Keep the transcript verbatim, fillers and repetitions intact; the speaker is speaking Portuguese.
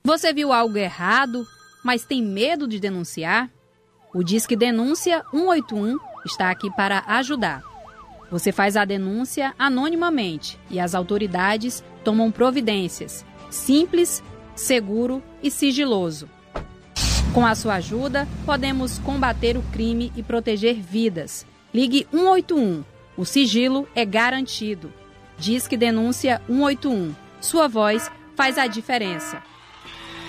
Você viu algo errado, mas tem medo de denunciar? O Disque Denúncia um oito um está aqui para ajudar. Você faz a denúncia anonimamente e as autoridades tomam providências. Simples, seguro e sigiloso. Com a sua ajuda, podemos combater o crime e proteger vidas. Ligue um oito um. O sigilo é garantido. Disque Denúncia um oito um. Sua voz faz a diferença.